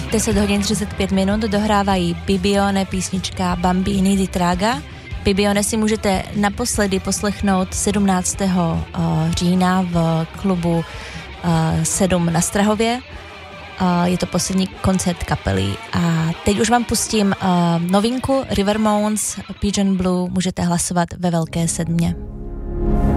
10 hodin 35 minut dohrávají Bibione, písnička Bambini di Traga. Bibione si můžete naposledy poslechnout 17. října v klubu 7 na Strahově. Je to poslední koncert kapely. A teď už vám pustím novinku River Mounds, Pigeon Blue. Můžete hlasovat ve Velké sedmě.